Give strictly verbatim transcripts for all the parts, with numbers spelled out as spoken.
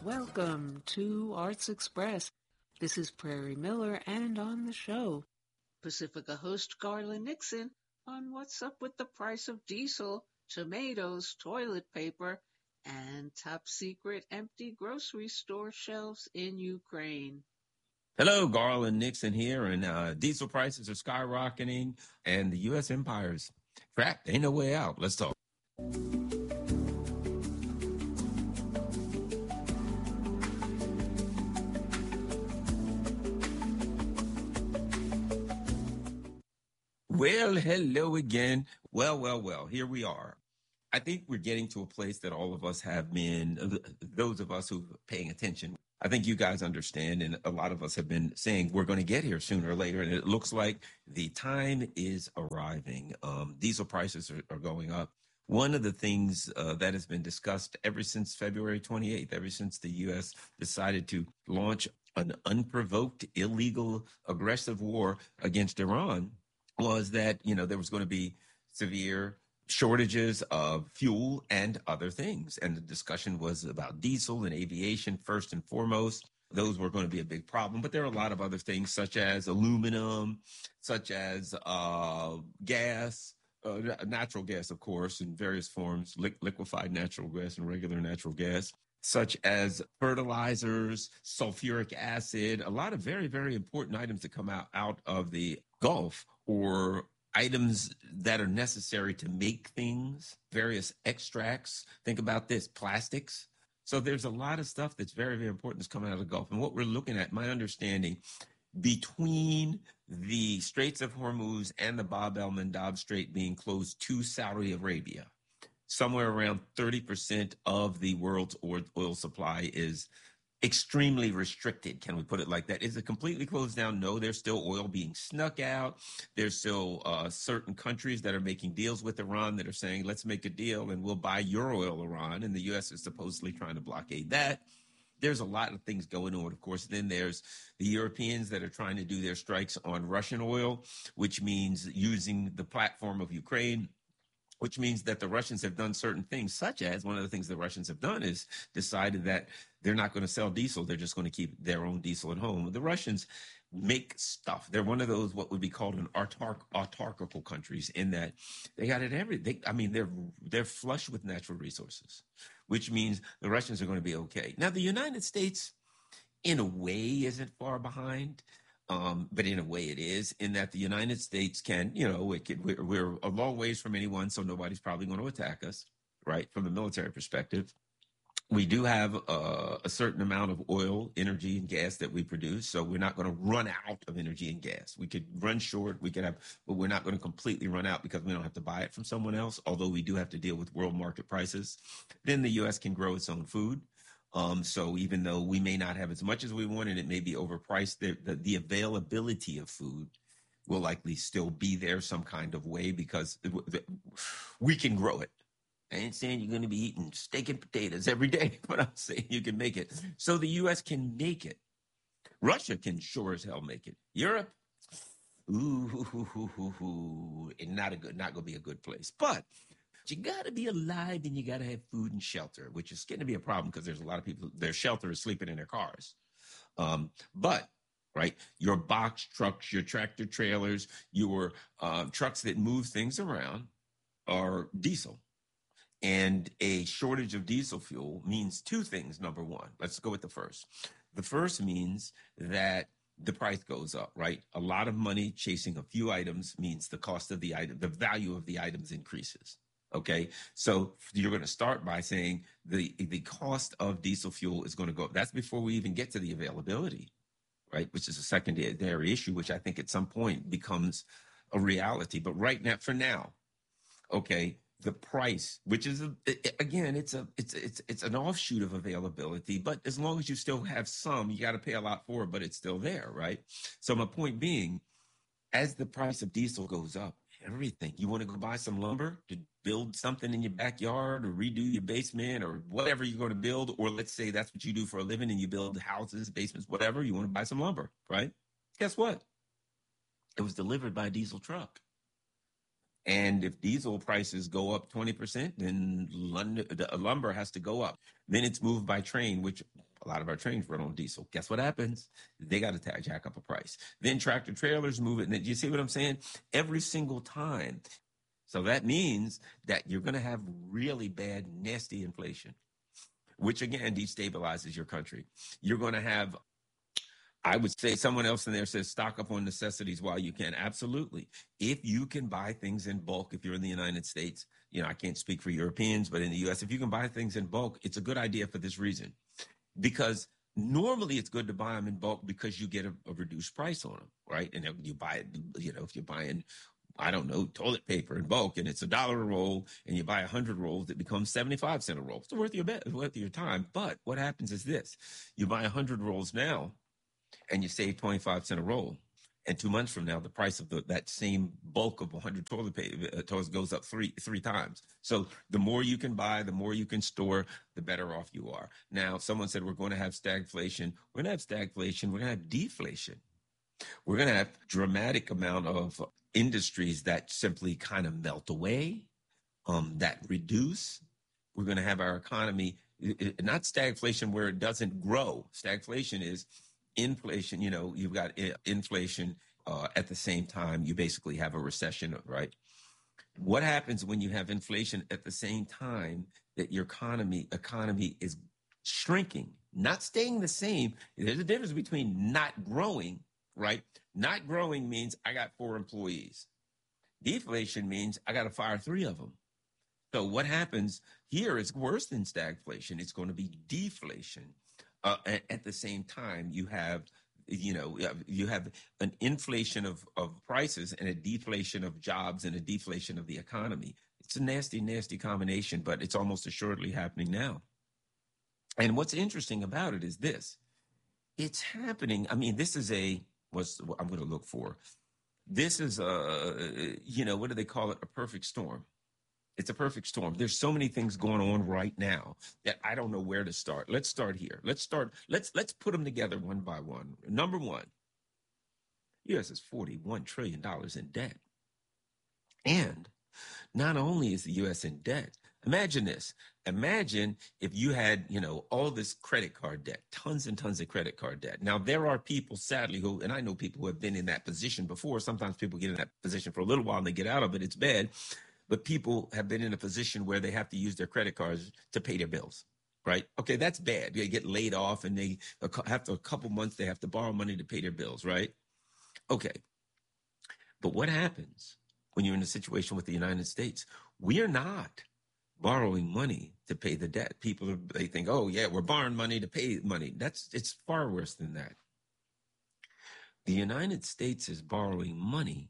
Welcome to Arts Express. This is Prairie Miller, and on the show, Pacifica host Garland Nixon on what's up with the price of diesel, tomatoes, toilet paper, and top secret empty grocery store shelves in Ukraine. Hello, Garland Nixon here, and uh, diesel prices are skyrocketing, and the U S empire's trapped. Ain't no way out. Let's talk. Well, hello again. Well, well, well, here we are. I think we're getting to a place that all of us have been, those of us who are paying attention. I think you guys understand, and a lot of us have been saying we're going to get here sooner or later, and it looks like the time is arriving. Um, diesel prices are, are going up. One of the things uh, that has been discussed ever since February twenty-eighth, ever since the U S decided to launch an unprovoked, illegal, aggressive war against Iran, was that, you know, there was going to be severe shortages of fuel and other things. And the discussion was about diesel and aviation first and foremost. Those were going to be a big problem. But there are a lot of other things such as aluminum, such as uh, gas, uh, natural gas, of course, in various forms, li- liquefied natural gas and regular natural gas, such as fertilizers, sulfuric acid, a lot of very, very important items that come out, out of the Gulf, or items that are necessary to make things, various extracts. Think about this, plastics. So there's a lot of stuff that's very, very important that's coming out of the Gulf. And what we're looking at, my understanding, between the Straits of Hormuz and the Bab el-Mandab Strait being closed to Saudi Arabia, somewhere around thirty percent of the world's oil supply is extremely restricted. Can we put it like that? Is it completely closed down? No, there's still oil being snuck out. There's still uh, certain countries that are making deals with Iran that are saying, let's make a deal and we'll buy your oil, Iran. And the U S is supposedly trying to blockade that. There's a lot of things going on. Of course, then there's the Europeans that are trying to do their strikes on Russian oil, which means using the platform of Ukraine, which means that the Russians have done certain things, such as one of the things the Russians have done is decided that they're not going to sell diesel. They're just going to keep their own diesel at home. The Russians make stuff. They're one of those what would be called an autark, autarkical countries in that they got it every. They, I mean, they're they're flush with natural resources, which means the Russians are going to be okay. Now, the United States, in a way, isn't far behind. Um, but in a way it is, in that the United States can, you know, it can, we're, we're a long ways from anyone, so nobody's probably going to attack us, right, from a military perspective. We do have uh, a certain amount of oil, energy, and gas that we produce, so we're not going to run out of energy and gas. We could run short, we could have, but we're not going to completely run out because we don't have to buy it from someone else, although we do have to deal with world market prices. Then the U S can grow its own food. Um, so even though we may not have as much as we want and it may be overpriced, the, the, the availability of food will likely still be there some kind of way because we can grow it. I ain't saying you're going to be eating steak and potatoes every day, but I'm saying you can make it. So the U S can make it. Russia can sure as hell make it. Europe, ooh, hoo, hoo, hoo, hoo, hoo, and not a good, not going to be a good place. But you got to be alive and you got to have food and shelter, which is going to be a problem because there's a lot of people, their shelter is sleeping in their cars. Um, but, right, your box trucks, your tractor trailers, your uh, trucks that move things around are diesel. And a shortage of diesel fuel means two things, number one. Let's go with the first. The first means that the price goes up, right? A lot of money chasing a few items means the cost of the item, the value of the items increases. Okay, so you're going to start by saying the the cost of diesel fuel is going to go up. That's before we even get to the availability, right? Which is a secondary issue, which I think at some point becomes a reality. But right now, for now, okay, the price, which is a, again, it's a it's it's it's an offshoot of availability. But as long as you still have some, you got to pay a lot for it, but it's still there, right? So my point being, as the price of diesel goes up, everything. You want to go buy some lumber to build something in your backyard or redo your basement or whatever you're going to build, or let's say that's what you do for a living and you build houses, basements, whatever, you want to buy some lumber, right? Guess what? It was delivered by a diesel truck. And if diesel prices go up twenty percent, then London, the lumber has to go up. Then it's moved by train, which A lot of our trains run on diesel. Guess what happens? They got to jack up a price. Then tractor trailers move it. And you see what I'm saying? Every single time. So that means that you're going to have really bad, nasty inflation, which again destabilizes your country. You're going to have, I would say, someone else in there says stock up on necessities while you can. Absolutely. If you can buy things in bulk, if you're in the United States, you know, I can't speak for Europeans, but in the U S, if you can buy things in bulk, it's a good idea for this reason. Because normally it's good to buy them in bulk because you get a, a reduced price on them, right? And if you buy it, you know, if you're buying, I don't know, toilet paper in bulk and it's a dollar a roll and you buy a hundred rolls, it becomes seventy-five cents a roll. It's worth your bet, it's worth your time. But what happens is this, you buy a hundred rolls now and you save twenty-five cents a roll. And two months from now, the price of the, that same bulk of one hundred toilet paper uh, goes up three three times. So the more you can buy, the more you can store, the better off you are. Now, someone said we're going to have stagflation. We're going to have stagflation. We're going to have deflation. We're going to have dramatic amount of industries that simply kind of melt away, um, that reduce. We're going to have our economy, not stagflation where it doesn't grow. Stagflation is inflation. You know, you've got inflation uh, at the same time. You basically have a recession, right? What happens when you have inflation at the same time that your economy economy is shrinking, not staying the same? There's a difference between not growing, right? Not growing means I got four employees. Deflation means I got to fire three of them. So what happens here is worse than stagflation. It's going to be deflation. Uh, at, at the same time, you have, you know, you have an inflation of, of prices and a deflation of jobs and a deflation of the economy. It's a nasty, nasty combination, but it's almost assuredly happening now. And what's interesting about it is this. It's happening. I mean, this is a, what's what I'm going to look for. This is a, you know, what do they call it? A perfect storm. It's a perfect storm. There's so many things going on right now that I don't know where to start. Let's start here. Let's start. Let's let's put them together one by one. Number one, U S is forty-one trillion dollars in debt. And not only is the U S in debt, imagine this. Imagine if you had, you know, all this credit card debt, tons and tons of credit card debt. Now, there are people, sadly, who, and I know people who have been in that position before. Sometimes people get in that position for a little while and they get out of it. It's bad. But people have been in a position where they have to use their credit cards to pay their bills, right? Okay, that's bad. They get laid off and they, after a couple months, they have to borrow money to pay their bills, right? Okay. But what happens when you're in a situation with the United States? We are not borrowing money to pay the debt. People, are, they think, oh, yeah, we're borrowing money to pay money. That's, it's far worse than that. The United States is borrowing money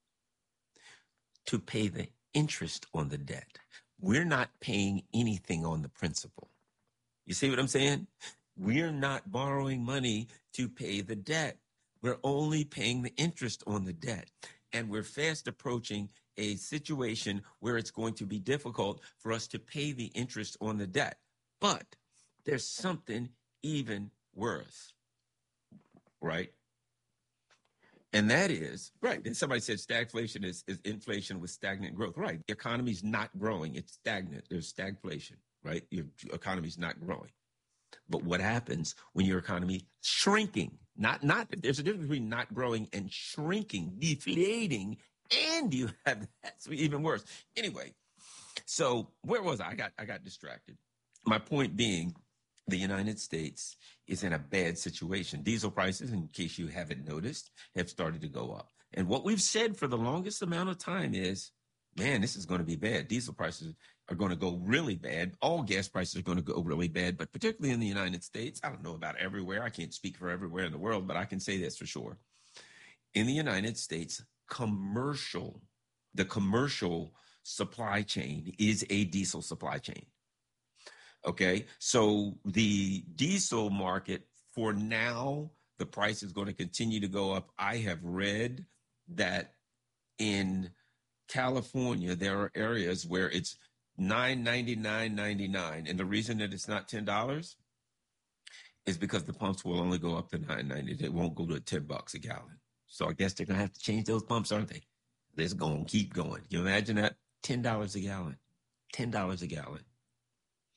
to pay the interest on the debt. We're not paying anything on the principal. You see what I'm saying? We're not borrowing money to pay the debt. We're only paying the interest on the debt. And we're fast approaching a situation where it's going to be difficult for us to pay the interest on the debt. But there's something even worse, right? And that is, right, and somebody said stagflation is, is inflation with stagnant growth. Right, the economy's not growing, it's stagnant. There's stagflation, right? Your economy's not growing. But what happens when your economy shrinking? Not, not, there's a difference between not growing and shrinking, deflating, and you have, that's even worse. Anyway, so where was I? I got, I got distracted. My point being, the United States is in a bad situation. Diesel prices, in case you haven't noticed, have started to go up. And what we've said for the longest amount of time is, man, this is going to be bad. Diesel prices are going to go really bad. All gas prices are going to go really bad, but particularly in the United States. I don't know about everywhere. I can't speak for everywhere in the world, but I can say this for sure. In the United States, commercial, the commercial supply chain is a diesel supply chain. Okay, so the diesel market for now, the price is going to continue to go up. I have read that in California, there are areas where it's nine ninety-nine ninety-nine, and the reason that it's not ten dollars is because the pumps will only go up to nine ninety. They won't go to ten bucks a gallon. So I guess they're going to have to change those pumps, aren't they? Let's go and keep going. Can you imagine that? ten dollars a gallon. ten dollars a gallon.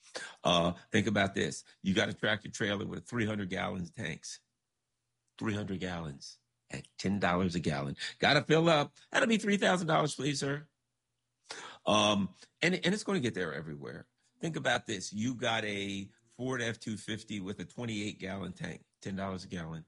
Uh, think about this. You got a tractor trailer with three hundred gallons tanks, three hundred gallons at ten dollars a gallon. Got to fill up. That'll be three thousand dollars, please, sir. Um, and, and it's going to get there everywhere. Think about this. You got a Ford F two fifty with a twenty-eight gallon tank, ten dollars a gallon,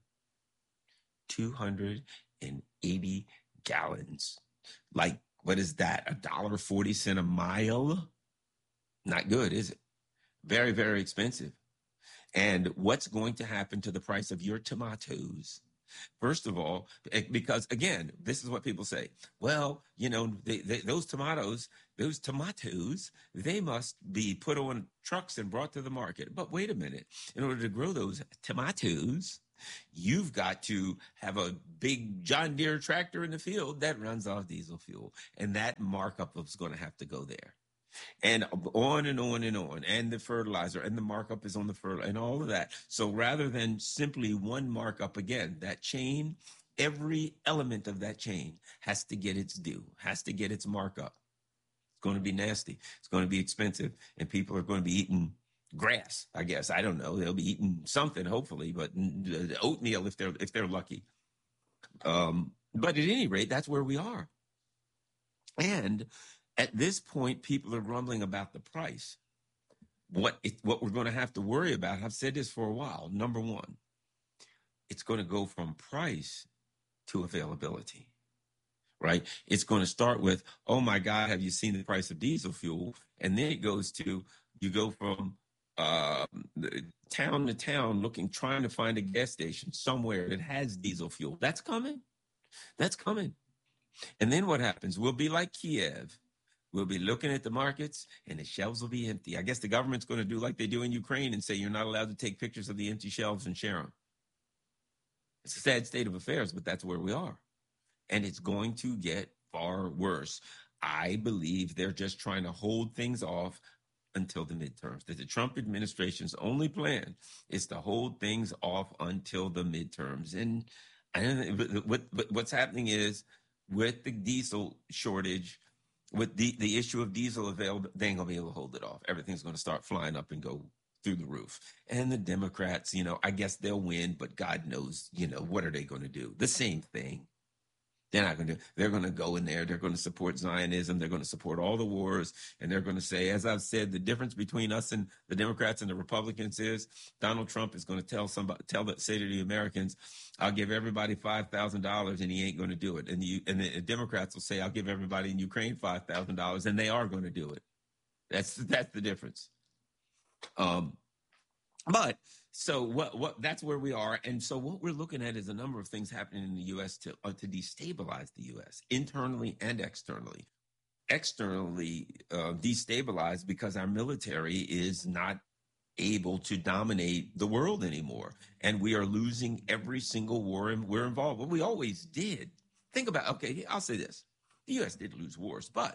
two hundred eighty gallons. Like, what is that? A dollar forty cent a mile? Not good, is it? Very, very expensive. And what's going to happen to the price of your tomatoes? First of all, because again, this is what people say. Well, you know, they, they, those tomatoes, those tomatoes, they must be put on trucks and brought to the market. But wait a minute. In order to grow those tomatoes, you've got to have a big John Deere tractor in the field that runs off diesel fuel. And that markup is going to have to go there. And on and on and on, and the fertilizer, and the markup is on the fertilizer, and all of that. So rather than simply one markup, again, that chain, every element of that chain has to get its due, has to get its markup. It's going to be nasty. It's going to be expensive, and people are going to be eating grass, I guess. I don't know. They'll be eating something, hopefully, but oatmeal if they're if they're lucky. Um, but at any rate, that's where we are. And at this point, people are grumbling about the price. What it, what we're going to have to worry about, I've said this for a while, number one, it's going to go from price to availability, right? It's going to start with, oh my God, have you seen the price of diesel fuel? And then it goes to, you go from uh, town to town looking, trying to find a gas station somewhere that has diesel fuel. That's coming. That's coming. And then what happens? We'll be like Kiev. We'll be looking at the markets and the shelves will be empty. I guess the government's going to do like they do in Ukraine and say you're not allowed to take pictures of the empty shelves and share them. It's a sad state of affairs, but that's where we are. And it's going to get far worse. I believe they're just trying to hold things off until the midterms. That the Trump administration's only plan is to hold things off until the midterms. And I don't know, what, what, what's happening is with the diesel shortage, with the, the issue of diesel available, they ain't going to be able to hold it off. Everything's going to start flying up and go through the roof. And the Democrats, you know, I guess they'll win, but God knows, you know, what are they going to do? The same thing. They're not going to, they're going to go in there. They're going to support Zionism. They're going to support all the wars. And they're going to say, as I've said, the difference between us and the Democrats and the Republicans is Donald Trump is going to tell somebody, tell the, say to the Americans, I'll give everybody five thousand dollars and he ain't going to do it. And, you, and the Democrats will say, I'll give everybody in Ukraine five thousand dollars and they are going to do it. That's, that's the difference. Um, but So what, what, that's where we are. And so what we're looking at is a number of things happening in the U S to, uh, to destabilize the U S internally and externally. Externally uh, destabilized because our military is not able to dominate the world anymore. And we are losing every single war in, we're involved. Well, we always did. Think about, okay, I'll say this. The U S did lose wars, but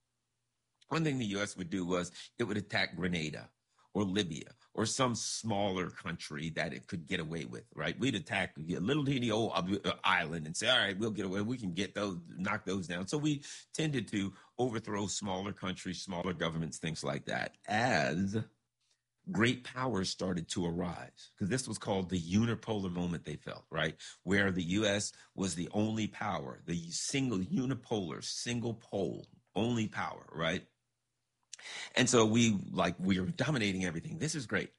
one thing the U S would do was it would attack Grenada or Libya, or some smaller country that it could get away with, right? We'd attack a little teeny old island and say, all right, we'll get away. We can get those, knock those down. So we tended to overthrow smaller countries, smaller governments, things like that, as great powers started to arise. Because this was called the unipolar moment they felt, right? Where the U S was the only power, the single unipolar, single pole, only power, right? And so we like we are dominating everything. This is great.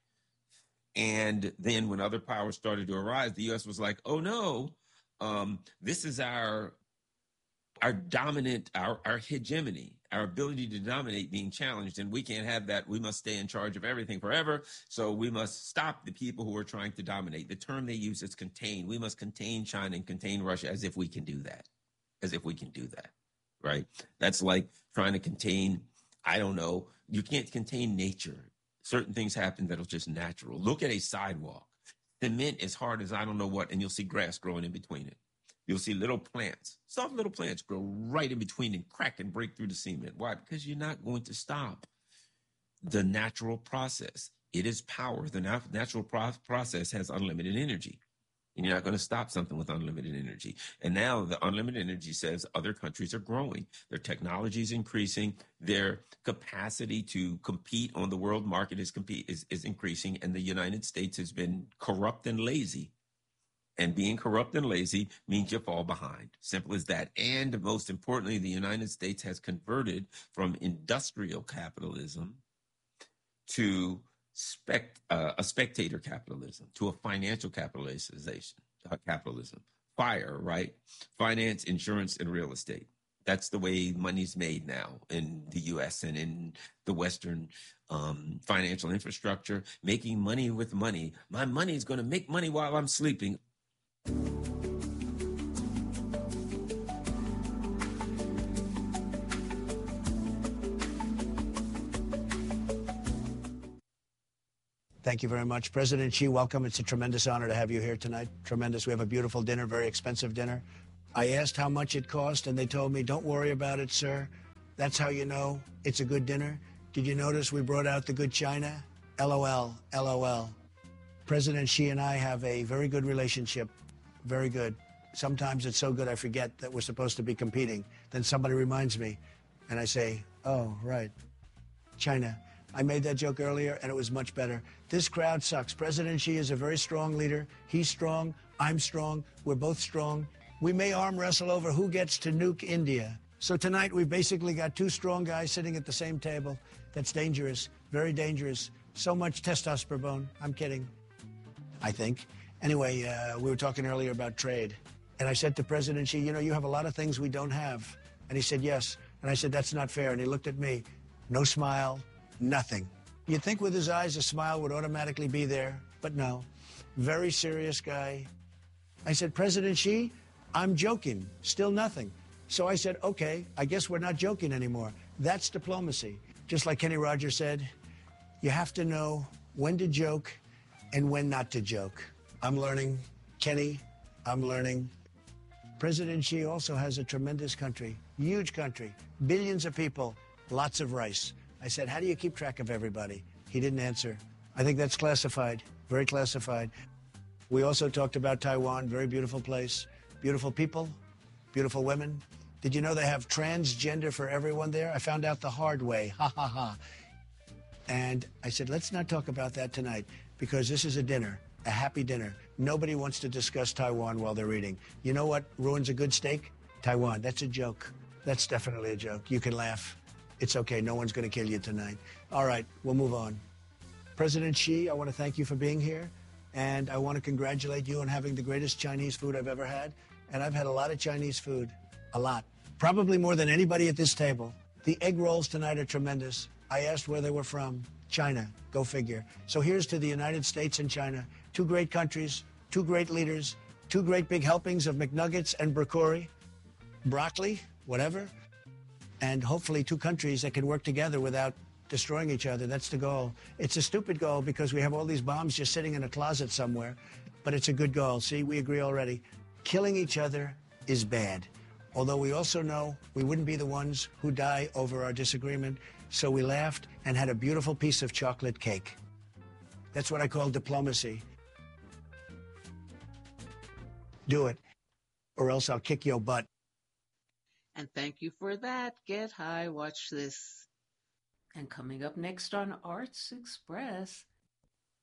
And then when other powers started to arise, the U S was like, oh no, um, this is our our dominant, our, our hegemony, our ability to dominate being challenged. And we can't have that. We must stay in charge of everything forever. So we must stop the people who are trying to dominate. The term they use is contain. We must contain China and contain Russia, as if we can do that, as if we can do that, right? That's like trying to contain, I don't know, you can't contain nature. Certain things happen that are just natural. Look at a sidewalk. Cement as hard as I don't know what, and you'll see grass growing in between it. You'll see little plants, soft little plants grow right in between and crack and break through the cement. Why? Because you're not going to stop the natural process. It is power. The nat- natural pro- process has unlimited energy. And you're not going to stop something with unlimited energy. And now the unlimited energy says other countries are growing. Their technology is increasing. Their capacity to compete on the world market is, compete, is, is increasing. And the United States has been corrupt and lazy. And being corrupt and lazy means you fall behind. Simple as that. And most importantly, the United States has converted from industrial capitalism to spec, uh, a spectator capitalism, to a financial capitalization, uh, capitalism. FIRE, right? Finance, insurance, and real estate. That's the way money's made now in the U S and in the Western um, financial infrastructure. Making money with money. My money is going to make money while I'm sleeping. Thank you very much. President Xi, welcome. It's a tremendous honor to have you here tonight. Tremendous. We have a beautiful dinner, very expensive dinner. I asked how much it cost, and they told me, don't worry about it, sir. That's how you know it's a good dinner. Did you notice we brought out the good china? LOL, LOL. President Xi and I have a very good relationship. Very good. Sometimes it's so good I forget that we're supposed to be competing. Then somebody reminds me, and I say, oh, right, China. I made that joke earlier, and it was much better. This crowd sucks. President Xi is a very strong leader. He's strong. I'm strong. We're both strong. We may arm wrestle over who gets to nuke India. So tonight, we've basically got two strong guys sitting at the same table. That's dangerous, very dangerous. So much testosterone. I'm kidding, I think. Anyway, uh, we were talking earlier about trade. And I said to President Xi, you know, you have a lot of things we don't have. And he said, yes. And I said, that's not fair. And he looked at me, no smile, nothing. You'd think with his eyes a smile would automatically be there, but no. Very serious guy. I said, President Xi, I'm joking, still nothing. So I said, okay, I guess we're not joking anymore. That's diplomacy. Just like Kenny Rogers said, you have to know when to joke and when not to joke. I'm learning. Kenny, I'm learning. President Xi also has a tremendous country, huge country, billions of people, lots of rice. I said, how do you keep track of everybody? He didn't answer. I think that's classified, very classified. We also talked about Taiwan, very beautiful place, beautiful people, beautiful women. Did you know they have transgender for everyone there? I found out the hard way, ha, ha, ha. And I said, let's not talk about that tonight, because this is a dinner, a happy dinner. Nobody wants to discuss Taiwan while they're eating. You know what ruins a good steak? Taiwan. That's a joke. That's definitely a joke. You can laugh. It's okay. No one's going to kill you tonight. All right, we'll move on. President Xi, I want to thank you for being here. And I want to congratulate you on having the greatest Chinese food I've ever had. And I've had a lot of Chinese food. A lot. Probably more than anybody at this table. The egg rolls tonight are tremendous. I asked where they were from. China. Go figure. So here's to the United States and China. Two great countries, two great leaders, two great big helpings of McNuggets and broccoli, broccoli, whatever. And hopefully two countries that can work together without destroying each other. That's the goal. It's a stupid goal because we have all these bombs just sitting in a closet somewhere, but it's a good goal. See, we agree already. Killing each other is bad. Although we also know we wouldn't be the ones who die over our disagreement. So we laughed and had a beautiful piece of chocolate cake. That's what I call diplomacy. Do it, or else I'll kick your butt. And thank you for that. Get high, watch this. And coming up next on Arts Express,